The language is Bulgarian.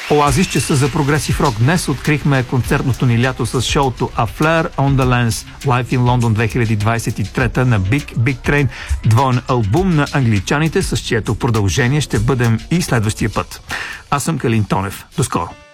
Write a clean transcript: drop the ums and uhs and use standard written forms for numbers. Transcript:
Оазис, часа за прогресив рок. Днес открихме концертното ни лято с шоуто A Flare on the Lens Live in London 2023 на Big Big Train, двоен албум на англичаните, с чието продължение ще бъдем и следващия път. Аз съм Калин Тонев. До скоро!